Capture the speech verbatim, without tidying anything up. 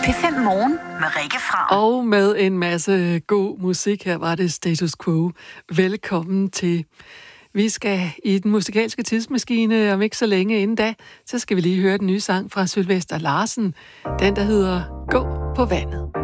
P fem Morgen med Rikke Frau. Og med en masse god musik. Her var det Status Quo. Velkommen til. Vi skal i den musikalske tidsmaskine om ikke så længe inden da, så skal vi lige høre den nye sang fra Sylvester Larsen. Den, der hedder Gå på vandet.